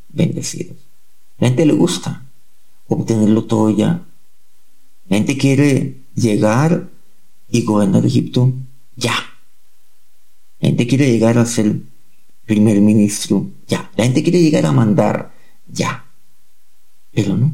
bendecidos. La gente le gusta obtenerlo todo ya. La gente quiere llegar y gobernar Egipto ya. La gente quiere llegar a ser primer ministro ya. La gente quiere llegar a mandar ya. Pero no.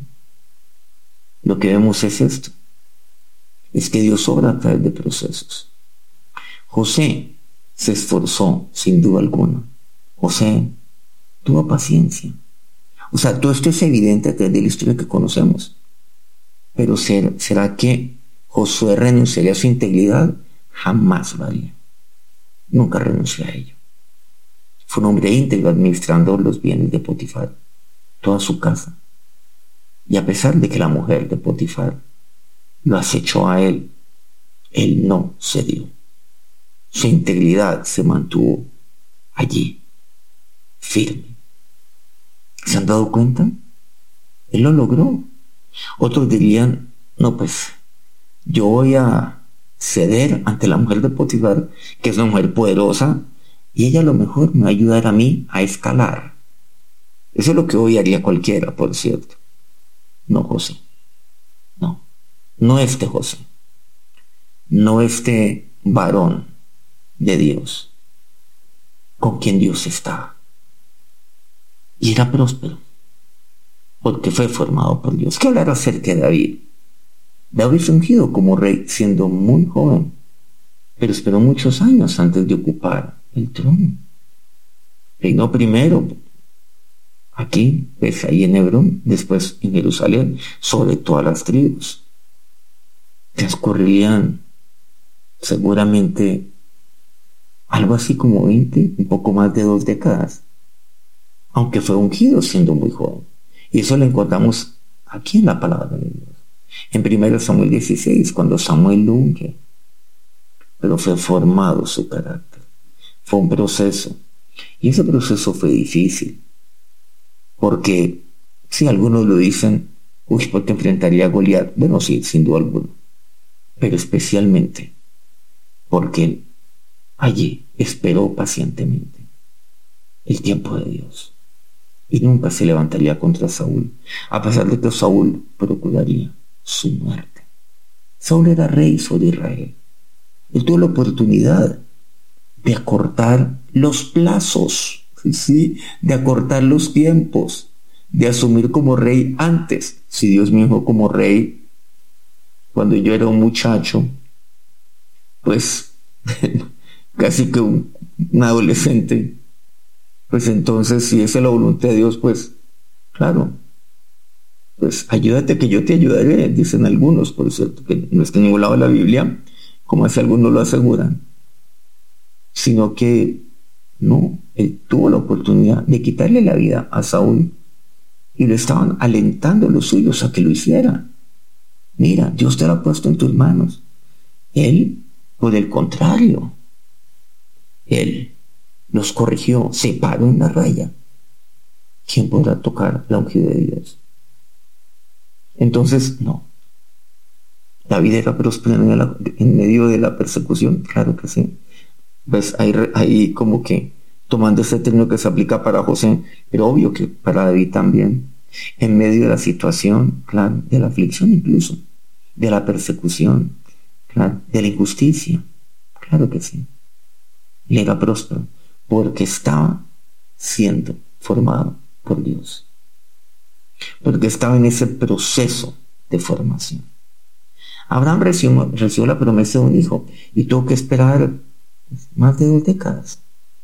Lo que vemos es esto. Es que Dios obra a través de procesos. José se esforzó, sin duda alguna. José tuvo paciencia. O sea, todo esto es evidente a través de la historia que conocemos. Pero ¿será que Josué renunciaría a su integridad? Jamás lo haría. Nunca renunció a ello. Fue un hombre íntegro administrando los bienes de Potifar, toda su casa. Y a pesar de que la mujer de Potifar lo acechó a él no cedió. Su integridad se mantuvo allí, firme. ¿Se han dado cuenta? Él lo logró. Otros dirían, no, pues yo voy a ceder ante la mujer de Potifar, que es una mujer poderosa, y ella a lo mejor me va a ayudar a mí a escalar. Eso es lo que hoy haría cualquiera, por cierto. No José. No. No este José. No este varón de Dios con quien Dios estaba. Y era próspero, porque fue formado por Dios. ¿Qué hablar acerca de David? David fue ungido como rey siendo muy joven, pero esperó muchos años antes de ocupar el trono. Reinó primero aquí, pues ahí en Hebrón, después en Jerusalén, sobre todas las tribus. Transcurrirían seguramente algo así como 20, un poco más de 2 décadas, aunque fue ungido siendo muy joven. Y eso lo encontramos aquí en la palabra de Dios. En 1 Samuel 16, cuando Samuel lo unge, pero fue formado su carácter. Fue un proceso. Y ese proceso fue difícil. Porque, si algunos lo dicen, porque enfrentaría a Goliat. Bueno, sí, sin duda alguna. Pero especialmente porque allí esperó pacientemente el tiempo de Dios. Y nunca se levantaría contra Saúl, a pesar de que Saúl procuraría su muerte. Saúl era rey sobre Israel. Él tuvo la oportunidad de acortar los plazos, ¿sí? De acortar los tiempos, de asumir como rey antes. Si Dios me dejó como rey cuando yo era un muchacho, pues casi que un adolescente, pues entonces si esa es la voluntad de Dios, pues claro, pues ayúdate que yo te ayudaré, dicen algunos, por cierto, que no está en ningún lado de la Biblia, como así algunos lo aseguran, sino que no, él tuvo la oportunidad de quitarle la vida a Saúl y lo estaban alentando los suyos a que lo hiciera. Mira, Dios te lo ha puesto en tus manos. Él, por el contrario, él los corrigió, se paró en la raya. ¿Quién podrá tocar la ungida de Dios? Entonces, no. ¿David era próspero en medio de la persecución? Claro que sí. Pues ahí como que tomando ese término que se aplica para José, pero obvio que para David también, en medio de la situación, claro, de la aflicción incluso, de la persecución, claro, de la injusticia, claro que sí. Él era próspero porque estaba siendo formado por Dios, porque estaba en ese proceso de formación. Abraham recibió la promesa de un hijo y tuvo que esperar más de 2 décadas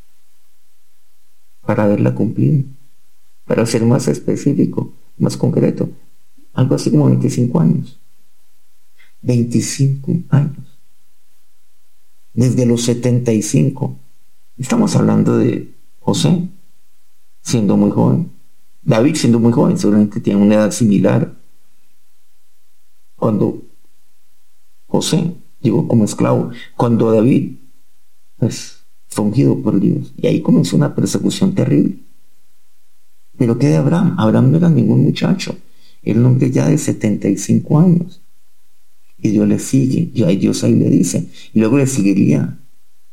para verla cumplida. Para ser más específico, más concreto, algo así como 25 años. 25 años. Desde los 75. Estamos hablando de José siendo muy joven. David siendo muy joven, seguramente tiene una edad similar. Cuando José llegó como esclavo, cuando David pues, fue ungido por Dios. Y ahí comenzó una persecución terrible. Pero ¿qué de Abraham? Abraham no era ningún muchacho. Era un hombre ya de 75 años. Y Dios le sigue. Y Dios ahí le dice. Y luego le seguiría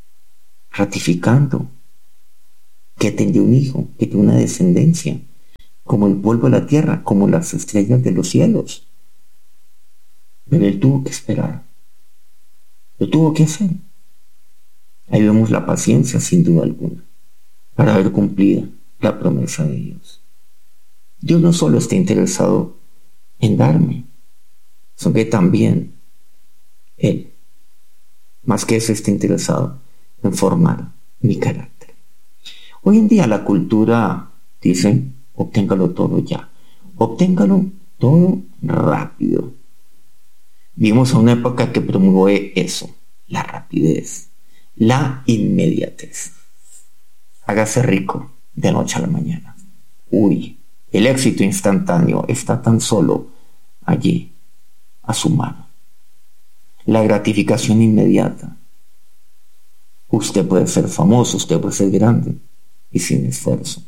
ratificando que tendría un hijo, que tiene una descendencia. como el polvo de la tierra, como las estrellas de los cielos. Pero él tuvo que esperar, lo tuvo que hacer. Ahí vemos la paciencia, sin duda alguna, para ver cumplida la promesa de Dios. Dios no solo está interesado en darme, sino que también Él, más que eso, está interesado en formar mi carácter. Hoy en día la cultura dice, obténgalo todo ya, obténgalo todo rápido. Vivimos a una época que promueve eso, la rapidez, la inmediatez. Hágase rico de noche a la mañana. Uy, el éxito instantáneo está tan solo allí, a su mano. La gratificación inmediata. Usted puede ser famoso, usted puede ser grande y sin esfuerzo.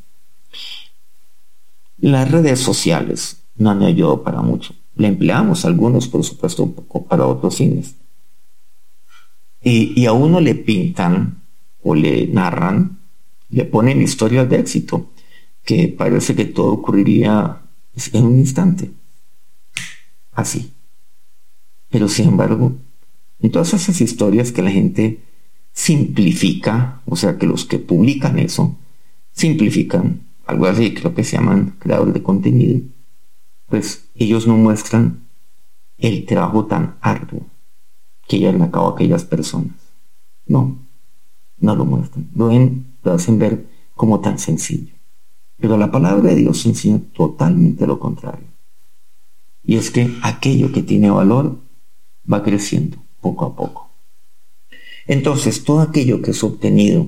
Las redes sociales no han ayudado para mucho. La empleamos algunos, por supuesto, un poco para otros fines. Y a uno le pintan o le narran, le ponen historias de éxito, que parece que todo ocurriría en un instante. Así. Pero sin embargo, en todas esas historias que la gente simplifica, o sea que los que publican eso, simplifican, algo así creo que se llaman creadores de contenido, pues ellos no muestran el trabajo tan arduo que llevan a cabo aquellas personas. No lo muestran, lo hacen ver como tan sencillo. Pero la palabra de Dios enseña totalmente lo contrario. Y es que aquello que tiene valor va creciendo poco a poco. Entonces, todo aquello que es obtenido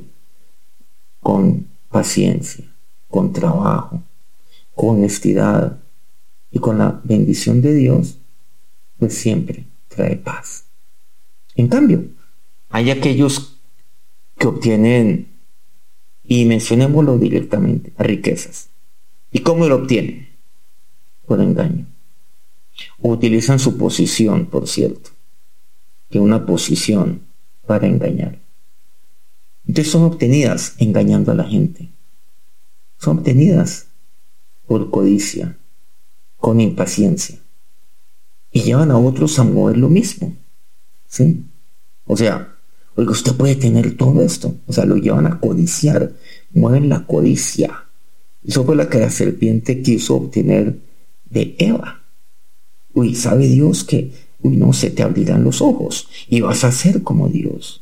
con paciencia, con trabajo, con honestidad y con la bendición de Dios, pues siempre trae paz. En cambio, hay aquellos que obtienen, y mencionémoslo directamente, riquezas. ¿Y cómo lo obtienen? Por engaño. O utilizan su posición, por cierto, que una posición para engañar. Entonces son obtenidas engañando a la gente. Son obtenidas por codicia, con impaciencia. Y llevan a otros a mover lo mismo. ¿Sí? O sea, oiga, usted puede tener todo esto. O sea, lo llevan a codiciar. Mueven la codicia. Eso fue lo que la serpiente quiso obtener de Eva. Uy, ¿sabe Dios que, no, se te abrirán los ojos y vas a ser como Dios?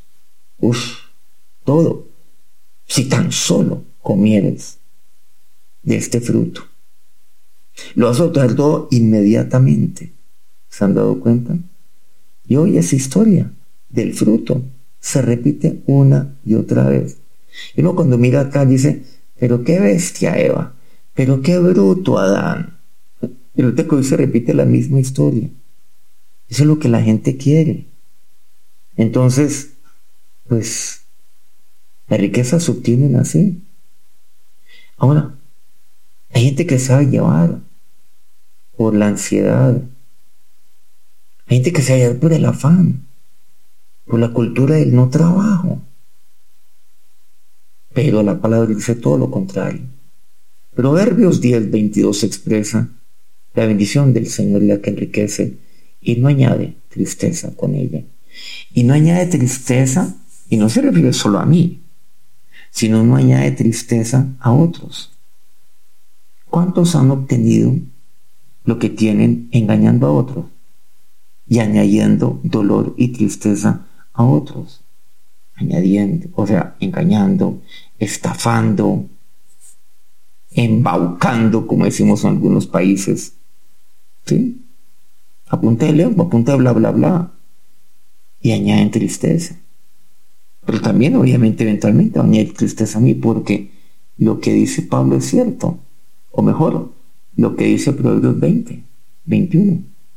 Todo. Si tan solo comieres de este fruto. Lo vas a obtener todo inmediatamente. ¿Se han dado cuenta? Y hoy esa historia del fruto se repite una y otra vez. Y uno cuando mira acá dice, pero qué bestia Eva, pero qué bruto Adán. Pero que hoy se repite la misma historia. Eso es lo que la gente quiere. Entonces, pues, las riquezas se obtienen así. Ahora, hay gente que sabe llevar por la ansiedad. Hay gente que sabe llevar por el afán, por la cultura del no trabajo. Pero la palabra dice todo lo contrario. Proverbios 10:22 expresa: la bendición del Señor es la que enriquece y no añade tristeza con ella. Y no añade tristeza, y no se refiere solo a mí, sino no añade tristeza a otros. ¿Cuántos han obtenido lo que tienen engañando a otros y añadiendo dolor y tristeza a otros? Añadiendo, o sea, engañando, estafando, embaucando, como decimos en algunos países. ¿Sí? A punta de lengua, a punta de bla bla bla. Y añaden tristeza. Pero también, obviamente, eventualmente añaden tristeza a mí, porque lo que dice Pablo es cierto. O mejor, lo que dice Proverbios 20:21.